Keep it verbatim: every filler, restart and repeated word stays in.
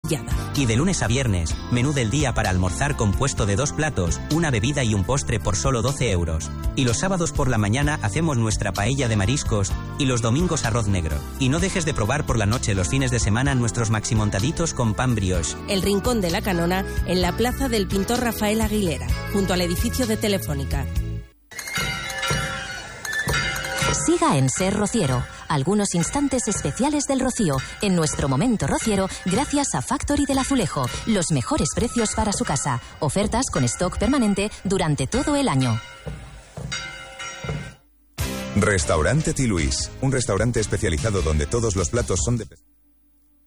Yada. Y de lunes a viernes, menú del día para almorzar compuesto de dos platos, una bebida y un postre por solo doce euros. Y los sábados por la mañana hacemos nuestra paella de mariscos y los domingos arroz negro. Y no dejes de probar por la noche los fines de semana nuestros maximontaditos con pan brioche. El Rincón de la Canona, en la plaza del pintor Rafael Aguilera, junto al edificio de Telefónica. Siga en Ser Rociero. Algunos instantes especiales del rocío. En nuestro momento rociero, gracias a Factory del Azulejo. Los mejores precios para su casa. Ofertas con stock permanente durante todo el año. Restaurante Ti Luis. Un restaurante especializado donde todos los platos son de...